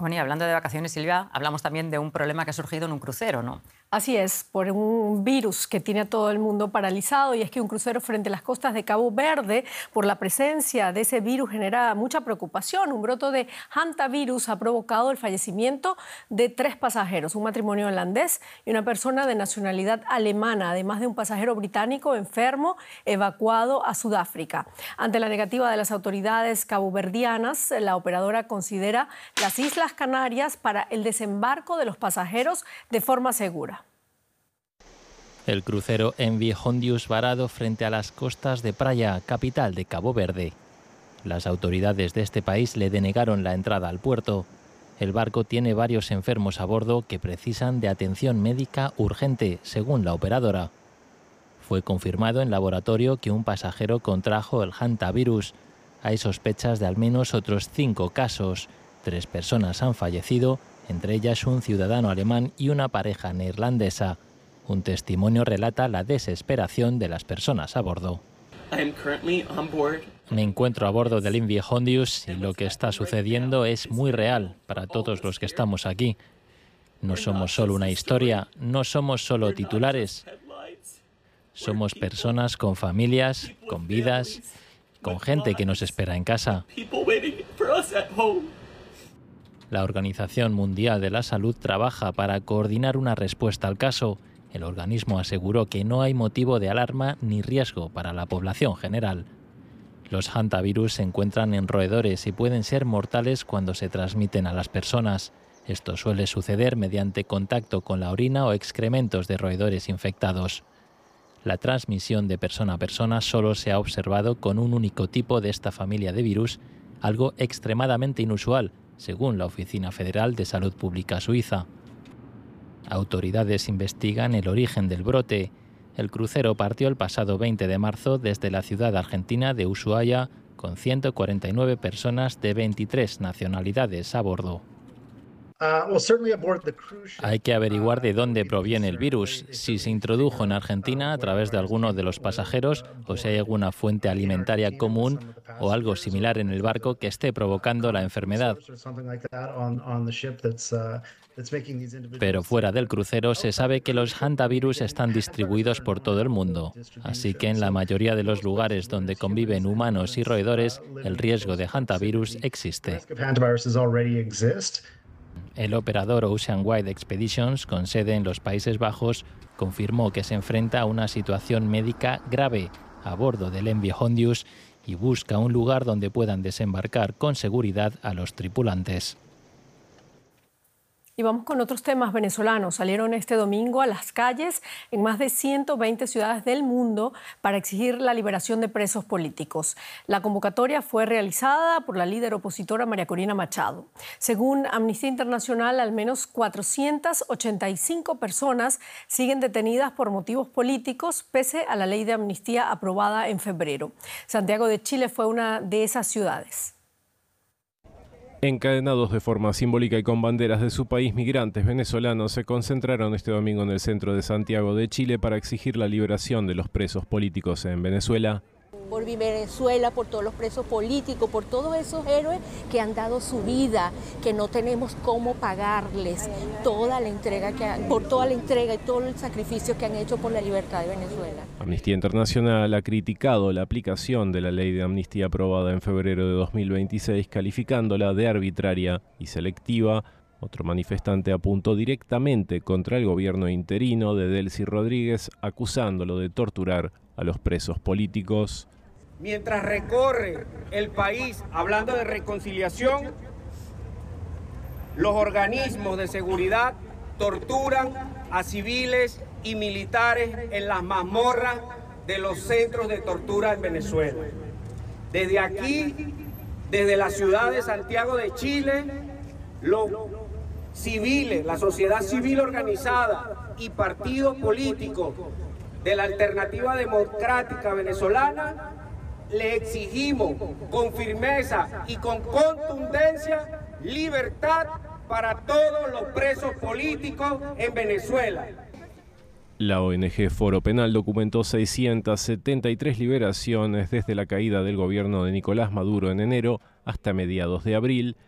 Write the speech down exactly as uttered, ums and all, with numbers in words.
Bueno, y hablando de vacaciones, Silvia, hablamos también de un problema que ha surgido en un crucero, ¿no? Así es, por un virus que tiene a todo el mundo paralizado, y es que un crucero frente a las costas de Cabo Verde, por la presencia de ese virus, genera mucha preocupación. Un brote de hantavirus ha provocado el fallecimiento de tres pasajeros, un matrimonio holandés y una persona de nacionalidad alemana, además de un pasajero británico enfermo evacuado a Sudáfrica. Ante la negativa de las autoridades caboverdianas, la operadora considera las Islas Canarias para el desembarco de los pasajeros de forma segura. El crucero M V Hondius varado frente a las costas de Praia, capital de Cabo Verde. Las autoridades de este país le denegaron la entrada al puerto. El barco tiene varios enfermos a bordo que precisan de atención médica urgente, según la operadora. Fue confirmado en laboratorio que un pasajero contrajo el hantavirus. Hay sospechas de al menos otros cinco casos. Tres personas han fallecido, entre ellas un ciudadano alemán y una pareja neerlandesa. Un testimonio relata la desesperación de las personas a bordo. Me encuentro a bordo del M V Hondius y lo que está sucediendo es muy real para todos los que estamos aquí. No somos solo una historia, no somos solo titulares. Somos personas con familias, con vidas, con gente que nos espera en casa. La Organización Mundial de la Salud trabaja para coordinar una respuesta al caso. El organismo aseguró que no hay motivo de alarma ni riesgo para la población general. Los hantavirus se encuentran en roedores y pueden ser mortales cuando se transmiten a las personas. Esto suele suceder mediante contacto con la orina o excrementos de roedores infectados. La transmisión de persona a persona solo se ha observado con un único tipo de esta familia de virus, algo extremadamente inusual, según la Oficina Federal de Salud Pública Suiza. Autoridades investigan el origen del brote. El crucero partió el pasado veinte de marzo desde la ciudad argentina de Ushuaia con ciento cuarenta y nueve personas de veintitrés nacionalidades a bordo. Hay que averiguar de dónde proviene el virus, si se introdujo en Argentina a través de alguno de los pasajeros o si hay alguna fuente alimentaria común o algo similar en el barco que esté provocando la enfermedad. Pero fuera del crucero se sabe que los hantavirus están distribuidos por todo el mundo, así que en la mayoría de los lugares donde conviven humanos y roedores, el riesgo de hantavirus existe. El operador Ocean Wide Expeditions, con sede en los Países Bajos, confirmó que se enfrenta a una situación médica grave a bordo del M V Hondius y busca un lugar donde puedan desembarcar con seguridad a los tripulantes. Y vamos con otros temas venezolanos. Salieron este domingo a las calles en más de ciento veinte ciudades del mundo para exigir la liberación de presos políticos. La convocatoria fue realizada por la líder opositora María Corina Machado. Según Amnistía Internacional, al menos cuatrocientas ochenta y cinco personas siguen detenidas por motivos políticos, pese a la ley de amnistía aprobada en febrero. Santiago de Chile fue una de esas ciudades. Encadenados de forma simbólica y con banderas de su país, migrantes venezolanos se concentraron este domingo en el centro de Santiago de Chile para exigir la liberación de los presos políticos en Venezuela. Por Venezuela, por todos los presos políticos, por todos esos héroes que han dado su vida, que no tenemos cómo pagarles toda la entrega que han, por toda la entrega y todo el sacrificio que han hecho por la libertad de Venezuela. Amnistía Internacional ha criticado la aplicación de la ley de amnistía aprobada en febrero de dos mil veintiséis, calificándola de arbitraria y selectiva. Otro manifestante apuntó directamente contra el gobierno interino de Delcy Rodríguez, acusándolo de torturar a los presos políticos. Mientras recorre el país hablando de reconciliación, los organismos de seguridad torturan a civiles y militares en las mazmorras de los centros de tortura en Venezuela. Desde aquí, desde la ciudad de Santiago de Chile, los civiles, la sociedad civil organizada y partidos políticos de la Alternativa Democrática Venezolana, le exigimos con firmeza y con contundencia libertad para todos los presos políticos en Venezuela. La O N G Foro Penal documentó seiscientas setenta y tres liberaciones desde la caída del gobierno de Nicolás Maduro en enero hasta mediados de abril,